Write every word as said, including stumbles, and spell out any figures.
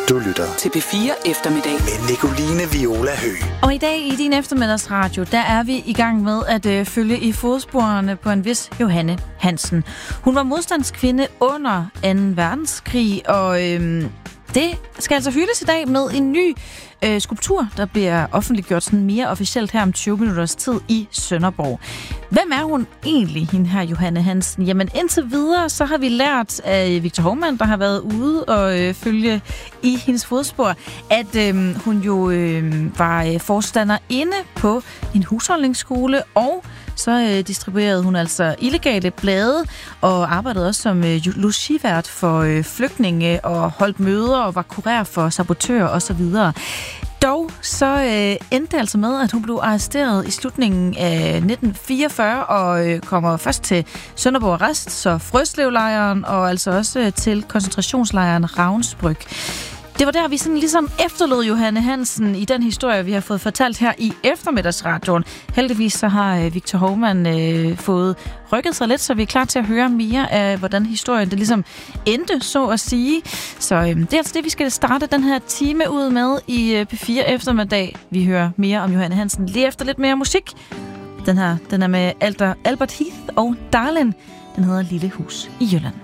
Du lytter til P fire Eftermiddag med Nicoline Viola Høgh. Og i dag i din eftermiddagsradio, der er vi i gang med at øh, følge i fodsporene på en vis Johanne Hansen. Hun var modstandskvinde under anden verdenskrig, og øh, det skal altså hyldes i dag med en ny øh, skulptur, der bliver offentliggjort sådan mere officielt her om tyve minutters tid i Sønderborg. Hvem er hun egentlig, hende her Johanne Hansen? Jamen indtil videre, så har vi lært af Victor Hovmand, der har været ude og øh, følge i hendes fodspor, at øh, hun jo øh, var forstanderinde på en husholdningsskole, og så øh, distribuerede hun altså illegale blade og arbejdede også som øh, logivært for øh, flygtninge og holdt møder og var kurér for sabotører osv. Dog så øh, endte det altså med, at hun blev arresteret i slutningen af nitten fireogfyrre og øh, kommer først til Sønderborg Arrest, så Frøslevlejren og altså også øh, til koncentrationslejren Ravnsbrück. Det var der, vi sådan ligesom efterlod Johanne Hansen i den historie, vi har fået fortalt her i eftermiddagsradioen. Heldigvis så har øh, Victor Hovmand øh, fået rykket sig lidt, så vi er klar til at høre mere af, hvordan historien det ligesom endte, så at sige. Så øh, det er altså det, vi skal starte den her time ud med i øh, P fire Eftermiddag. Vi hører mere om Johanne Hansen lige efter lidt mere musik. Den her, den er med Alter, Albert Heath og Darlin. Den hedder Lille Hus i Jylland.